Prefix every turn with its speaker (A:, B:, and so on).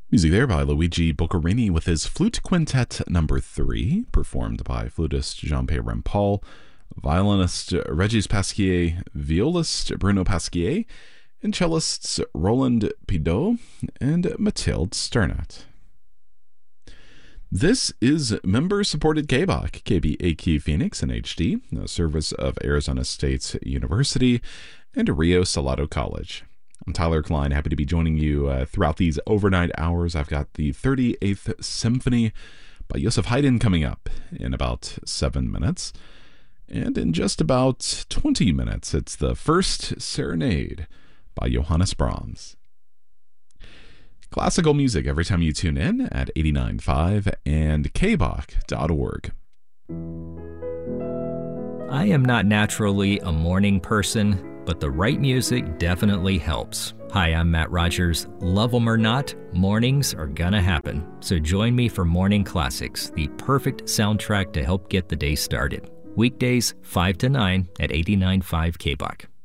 A: Music there by Luigi Boccherini with his Flute Quintet number 3, performed by flutist Jean-Pierre Rampal, violinist Regis Pasquier, violist Bruno Pasquier, and cellists Roland Pidot and Mathilde Sternat. This is member-supported KBOC, KBAQ Phoenix in HD, a service of Arizona State University and Rio Salado College. I'm Tyler Klein, happy to be joining you throughout these overnight hours. I've got the 38th Symphony by Joseph Haydn coming up in about 7 minutes. And in just about 20 minutes, it's the First Serenade by Johannes Brahms. Classical music every time you tune in at 89.5 and kbok.org.
B: I am not naturally a morning person, but the right music definitely helps. Hi, I'm Matt Rogers. Love 'em or not, mornings are gonna happen. So join me for Morning Classics, the perfect soundtrack to help get the day started. Weekdays 5 to 9 at 89.5 KBOK.